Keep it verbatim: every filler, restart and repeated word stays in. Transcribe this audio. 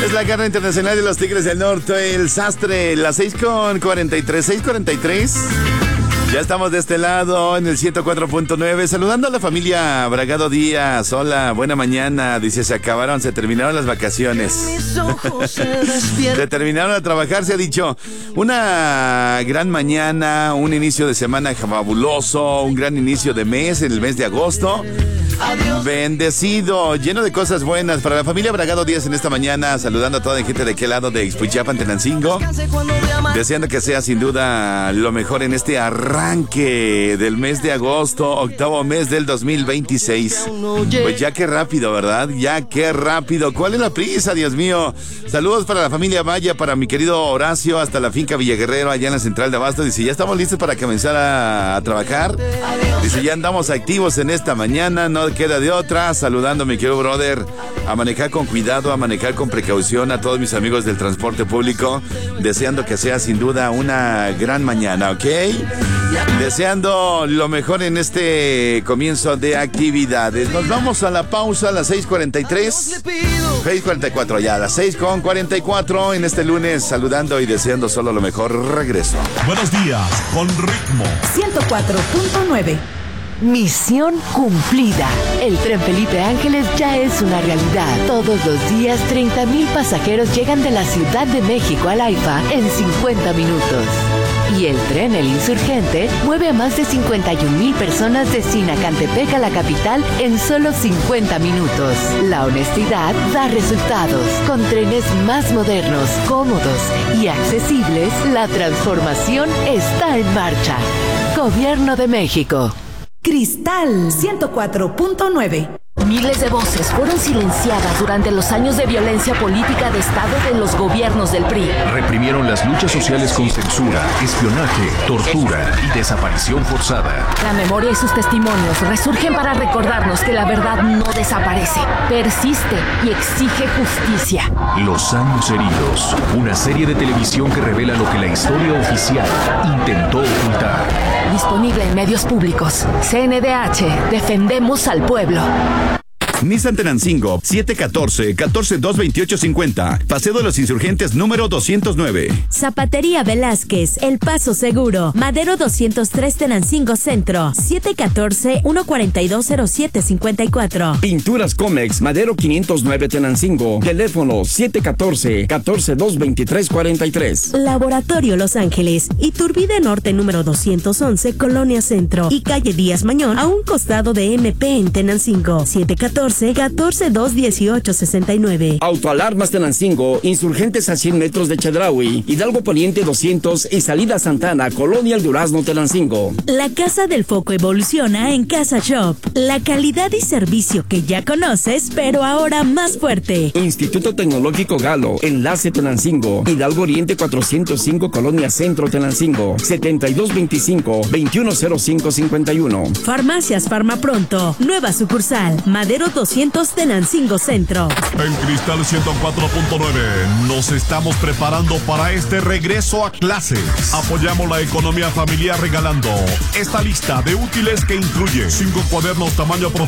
Es la garra internacional de los Tigres del Norte, el Sastre, las seis con cuarenta y tres, seis cuarenta y tres. Ya estamos de este lado en el ciento cuatro punto nueve, saludando a la familia Bragado Díaz. Hola, buena mañana. Dice, se acabaron, se terminaron las vacaciones. Se terminaron a trabajar, se ha dicho. Una gran mañana, un inicio de semana fabuloso, un gran inicio de mes, en el mes de agosto. Bendecido, lleno de cosas buenas para la familia Bragado Díaz en esta mañana, saludando a toda la gente de aquel lado de Ixpuchiapan, Tenancingo, deseando que sea sin duda lo mejor en este arranque del mes de agosto, octavo mes del dos mil veintiséis. Pues ya qué rápido, ¿verdad? Ya qué rápido. ¿Cuál es la prisa, Dios mío? Saludos para la familia Valla, para mi querido Horacio, hasta la finca Villaguerrero, allá en la central de Abasto. Dice, ya estamos listos para comenzar a, a trabajar. Dice, ya andamos activos en esta mañana, no queda de otra. Saludando a mi querido brother, a manejar con cuidado, a manejar con precaución, a todos mis amigos del transporte público, deseando que sea sin duda una gran mañana, ¿ok? Deseando lo mejor en este comienzo de actividades. Nos vamos a la pausa a las seis cuarenta y tres, seis cuarenta y cuatro ya, a las seis con cuarenta y cuatro en este lunes, saludando y deseando solo lo mejor. Regreso. Buenos días, con ritmo. ciento cuatro punto nueve. Misión cumplida. El tren Felipe Ángeles ya es una realidad. Todos los días, treinta mil pasajeros llegan de la Ciudad de México al AIFA en cincuenta minutos. Y el tren El Insurgente mueve a más de cincuenta y un mil personas de Sinacantepec a la capital en solo cincuenta minutos. La honestidad da resultados. Con trenes más modernos, cómodos y accesibles, la transformación está en marcha. Gobierno de México. Cristal ciento cuatro punto nueve. Miles de voces fueron silenciadas durante los años de violencia política de Estado de los gobiernos del P R I. Reprimieron las luchas sociales con censura, espionaje, tortura y desaparición forzada. La memoria y sus testimonios resurgen para recordarnos que la verdad no desaparece, persiste y exige justicia. Los años heridos, una serie de televisión que revela lo que la historia oficial intentó ocultar. Disponible en medios públicos. C N D H, defendemos al pueblo. Nissan Tenancingo, siete uno cuatro, uno cuatro dos dos ocho cinco cero. Paseo de los Insurgentes número doscientos nueve. Zapatería Velázquez, El Paso Seguro. Madero doscientos tres Tenancingo Centro. siete uno cuatro, uno cuatro dos cero siete cinco cuatro. Pinturas Comex, Madero quinientos nueve Tenancingo. Teléfono siete uno cuatro, uno cuatro dos dos tres cuatro tres. Laboratorio Los Ángeles, Iturbide Norte número doscientos once, Colonia Centro. Y calle Díaz Mañón, a un costado de M P en Tenancingo. siete uno cuatro, uno cuatro dos uno ocho seis nueve. Autoalarmas Tenancingo, Insurgentes a cien metros de Chedraui, Hidalgo Poniente doscientos y Salida Santana, Colonia El Durazno, Tenancingo. La Casa del Foco evoluciona en Casa Shop. La calidad y servicio que ya conoces, pero ahora más fuerte. Instituto Tecnológico Galo, Enlace Tenancingo, Hidalgo Oriente cuatrocientos cinco, Colonia Centro, Tenancingo. setenta y dos veinticinco, veintiuno cero cinco cincuenta y uno. Farmacias Farmapronto, nueva sucursal, Madero doscientos Tenancingo Centro. En Cristal ciento cuatro punto nueve nos estamos preparando para este regreso a clases. Apoyamos la economía familiar regalando esta lista de útiles que incluye cinco cuadernos tamaño profesional